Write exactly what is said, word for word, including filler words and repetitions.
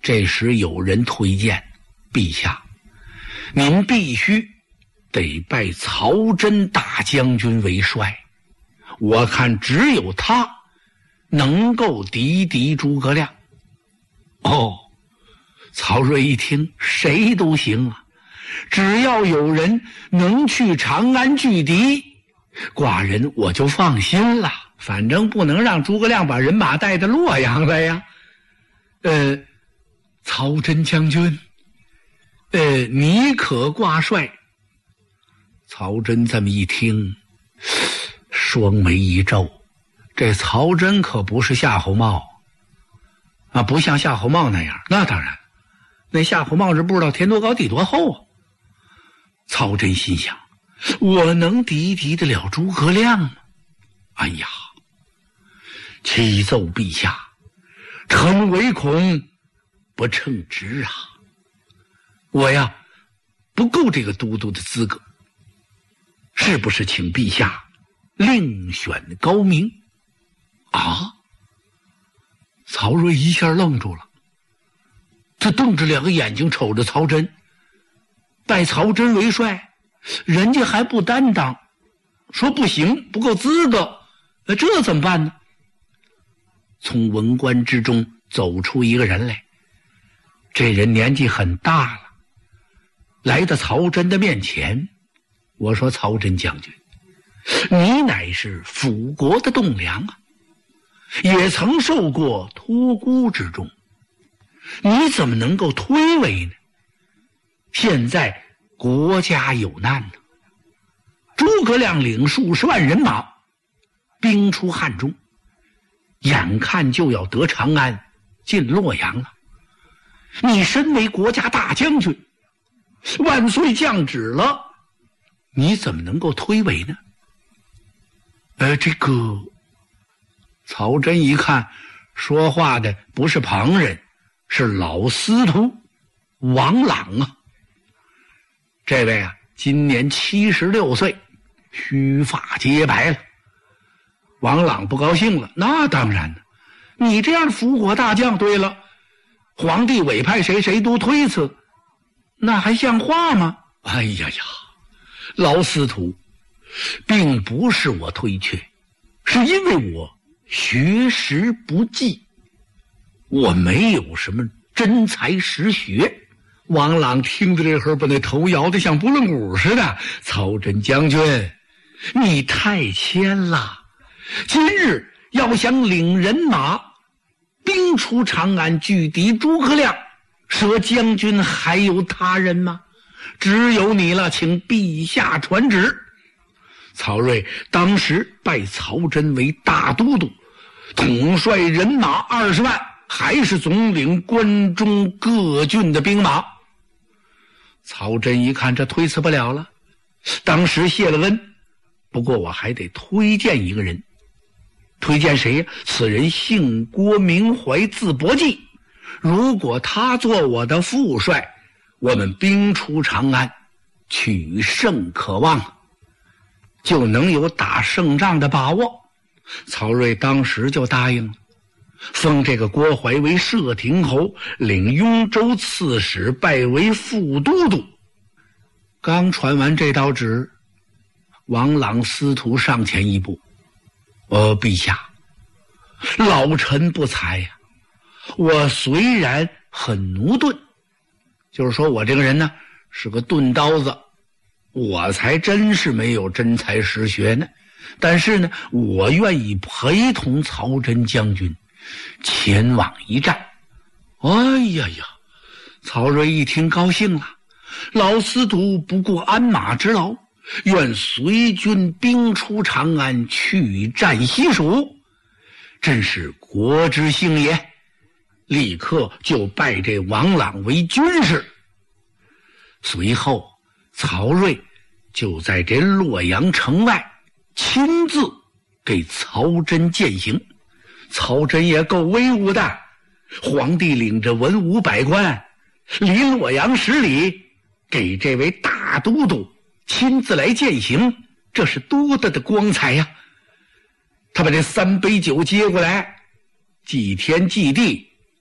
这时有人推荐，陛下，您必须得拜曹真大将军为帅，我看只有他能够敌敌诸葛亮。哦，曹睿一听，谁都行啊，只要有人能去长安拒敌，寡人我就放心了，反正不能让诸葛亮把人马带到洛阳来呀。呃，曹真将军，呃，你可挂帅？曹真这么一听，双眉一皱，这曹真可不是夏侯茂啊，不像夏侯茂那样，那当然，那夏侯茂是不知道天多高地多厚啊。曹真心想，我能敌敌得了诸葛亮吗？哎呀，启奏陛下，臣唯恐不称职啊，我呀不够这个都督的资格，是不是请陛下另选高明啊？曹睿一下愣住了，他瞪着两个眼睛瞅着曹真，拜曹真为帅，人家还不担当，说不行，不够资格，这怎么办呢？从文官之中走出一个人来，这人年纪很大了，来到曹真的面前。我说，曹真将军，你乃是辅国的栋梁啊，也曾受过托孤之重，你怎么能够推诿呢？现在国家有难呢，诸葛亮领数十万人马兵出汉中，眼看就要得长安进洛阳了，你身为国家大将军，万岁降旨了，你怎么能够推诿呢？呃，这个曹真一看说话的不是旁人，是老司徒王朗啊。这位啊，今年七十六岁，须发皆白了。王朗不高兴了，那当然了，你这样辅国大将，对了，皇帝委派谁谁都推辞，那还像话吗？哎呀呀，老司徒，并不是我推却，是因为我学识不济，我没有什么真才实学。王朗听着这会儿，把那头摇得像拨浪鼓似的。曹真将军，你太谦了，今日要想领人马兵出长安拒敌诸葛亮，舍将军还有他人吗？只有你了，请陛下传旨。曹睿当时拜曹真为大都督，统帅人马二十万，还是总领关中各郡的兵马。曹真一看这推辞不了了，当时谢了恩，不过我还得推荐一个人。推荐谁呀？此人姓郭，名怀，字伯济。如果他做我的副帅，我们兵出长安，取胜可望，就能有打胜仗的把握。曹睿当时就答应了，封这个郭淮为摄亭侯，领雍州刺史，拜为副都督。刚传完这道旨，王朗司徒上前一步，呃，陛下，老臣不才呀，我虽然很驽钝，就是说我这个人呢是个钝刀子，我才真是没有真才实学呢。但是呢，我愿意陪同曹真将军前往一战。哎呀呀，曹睿一听高兴了，老司徒不过鞍马之劳，愿随军兵出长安，去战西蜀，真是国之幸也。立刻就拜这王朗为军师。随后曹睿就在这洛阳城外亲自给曹真饯行。曹真也够威武的，皇帝领着文武百官离洛阳十里，给这位大都督亲自来饯行，这是多大的光彩呀！他把这三杯酒接过来，祭天祭地，